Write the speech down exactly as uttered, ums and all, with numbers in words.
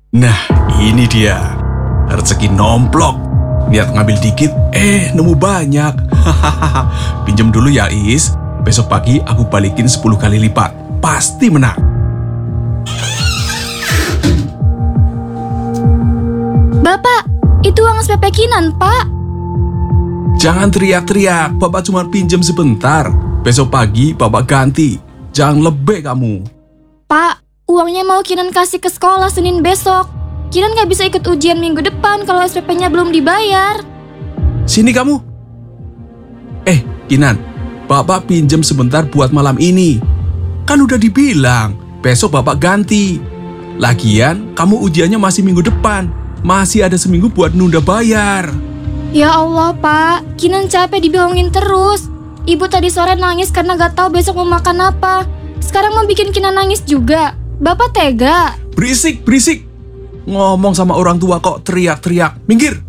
Nah, ini dia. Rezeki nomplok. Niat ngambil dikit, eh nemu banyak. Hahaha. Pinjam dulu ya, Is. Besok pagi aku balikin sepuluh kali lipat. Pasti menang. Bapak, itu uang S P P Kinan, Pak. Jangan teriak-teriak, Bapak cuma pinjam sebentar. Besok pagi Bapak ganti. Jangan lebih kamu. Pak, uangnya mau Kinan kasih ke sekolah Senin besok. Kinan gak bisa ikut ujian minggu depan kalau S P P-nya belum dibayar. Sini kamu. Eh, Kinan, Bapak pinjam sebentar buat malam ini. Kan udah dibilang, besok Bapak ganti. Lagian, kamu ujiannya masih minggu depan. Masih ada seminggu buat nunda bayar. Ya Allah, Pak. Kinan capek dibohongin terus. Ibu tadi sore nangis karena gak tahu besok mau makan apa. Sekarang mau bikin Kinan nangis juga. Bapak tega. Berisik, berisik. Ngomong sama orang tua kok teriak-teriak. Minggir.